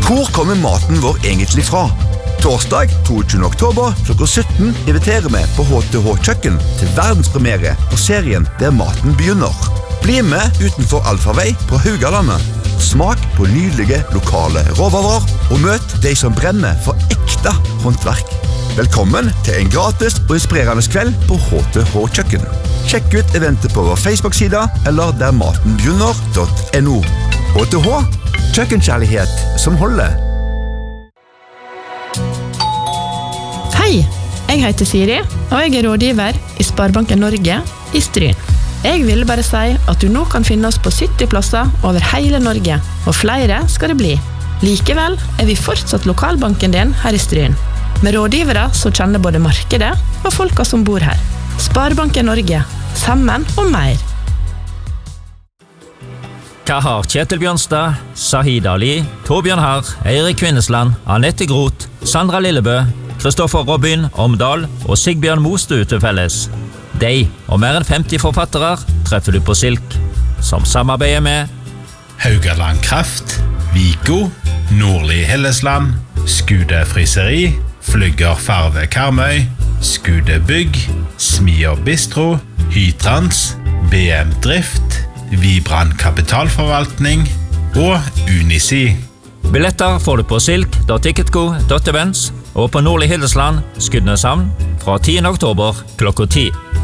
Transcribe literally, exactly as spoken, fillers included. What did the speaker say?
Hvor kommer maten vår egentlig fra? Torsdag toogtyvende oktober klokka sytten inviterer vi på H T H Kjøkken til verdenspremiere på serien Der maten begynner. Bli med utenfor Alfavei på Haugalandet. Smak på nydelige lokale råvarer og møt de som brenner for ekte håndverk. Velkommen til en gratis og inspirerende kveld på H T H Kjøkken. Sjekk ut eventet på vår Facebook-side eller der maten begynner punktum no. H T H, kjøkkenkjærlighet som holder. Hei, jeg heter Siri, og jeg er rådgiver i Sparebanken Norge i Stryn. Jeg vil bare si at du nå kan finne oss på sytti plasser over hele Norge, og flere skal det bli. Likevel er vi fortsatt lokalbanken din her i Stryn, med rådgivere som kjenner både markedet og folka som bor her. Sparebanken Norge, sammen og mer. Hva har Kjetil Bjørnstad, Sahid Ali, Torbjørn Harr, Eirik Kvinnesland, Annette Groth, Sandra Lillebø, Kristoffer Robin Omdal og Sigbjørn Mostø til felles? De og mer enn femti forfattere treffer du på Silk, som samarbeider med Haugaland Kraft, Vigo, Nordli Hillesland, Skude Friseri, Flygger Farve Karmøy, Skude Bygg, Smier Bistro, Hytrans, B M Drift, Vibran Kapitalforvaltning og Unisi. Billetter får du på silk punktum ticketco punktum events og på Nordli Hillesland, Skudeneshavn, fra tiende oktober klokka ti.